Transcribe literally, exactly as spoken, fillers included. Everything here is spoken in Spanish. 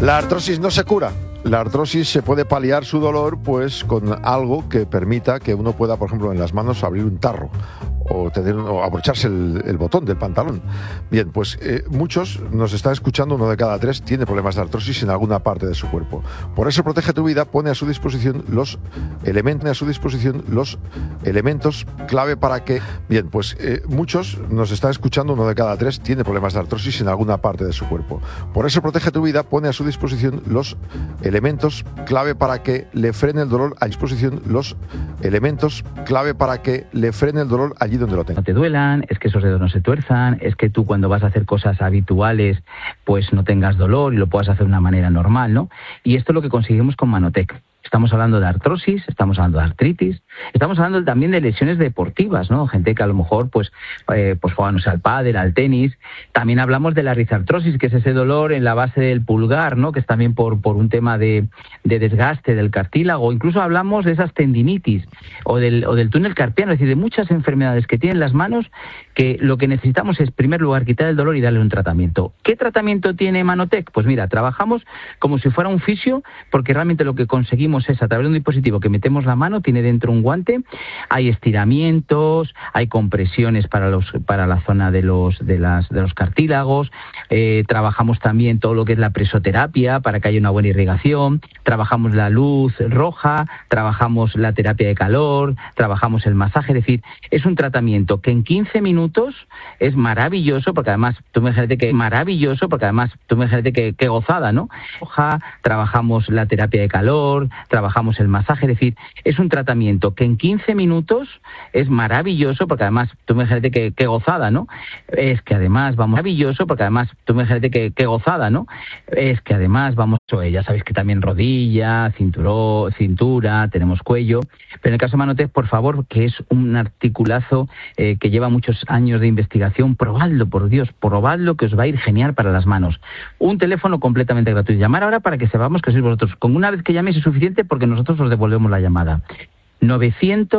La artrosis no se cura. La artrosis se puede paliar su dolor pues con algo que permita que uno pueda, por ejemplo, en las manos abrir un tarro o, tener, o abrocharse el, el botón del pantalón. Bien, pues eh, muchos nos están escuchando, uno de cada tres tiene problemas de artrosis en alguna parte de su cuerpo. Por eso Protege tu Vida pone a su disposición los elementos, a su disposición los elementos clave para que... Bien, pues eh, muchos nos están escuchando, uno de cada tres tiene problemas de artrosis en alguna parte de su cuerpo. Por eso Protege tu Vida pone a su disposición los elementos clave para que le frene el dolor a disposición, los elementos clave para que le frene el dolor allí donde lo tenga. No te duelan, es que esos dedos no se tuerzan, es que tú cuando vas a hacer cosas habituales pues no tengas dolor y lo puedas hacer de una manera normal, ¿no? Y esto es lo que conseguimos con Manotec. Estamos hablando de artrosis, estamos hablando de artritis, estamos hablando también de lesiones deportivas, ¿no? Gente que a lo mejor pues, eh, pues juega, no sé, al pádel, al tenis. También hablamos de la rizartrosis, que es ese dolor en la base del pulgar, ¿no? Que es también por, por un tema de, de desgaste del cartílago. Incluso hablamos de esas tendinitis o del, o del túnel carpiano, es decir, de muchas enfermedades que tienen las manos que lo que necesitamos es, en primer lugar, quitar el dolor y darle un tratamiento. ¿Qué tratamiento tiene Manotec? Pues mira, trabajamos como si fuera un fisio, porque realmente lo que conseguimos es, a través de un dispositivo que metemos la mano, tiene dentro un guante, hay estiramientos, hay compresiones para los para la zona de los de las de los cartílagos, eh, trabajamos también todo lo que es la presoterapia para que haya una buena irrigación, trabajamos la luz roja, trabajamos la terapia de calor, trabajamos el masaje, es decir, es un tratamiento que en quince minutos es maravilloso, porque además, tú me imagínate que maravilloso, porque además, tú me imagínate que, que gozada, ¿no? Roja, trabajamos la terapia de calor, trabajamos el masaje, es decir, es un tratamiento que en quince minutos es maravilloso, porque además, tú me imagínate que, que gozada, ¿no? Es que además vamos, maravilloso, porque además, tú me imagínate que, que gozada, ¿no? Es que además vamos, ya sabéis que también rodilla, cinturón, cintura, tenemos cuello, pero en el caso de Manotec, por favor, que es un articulazo eh, que lleva muchos años de investigación, probadlo, por Dios, probadlo, que os va a ir genial para las manos. Un teléfono completamente gratuito. Llamar ahora para que sepamos que sois vosotros. Con una vez que llaméis es suficiente, porque nosotros os devolvemos la llamada. novecientos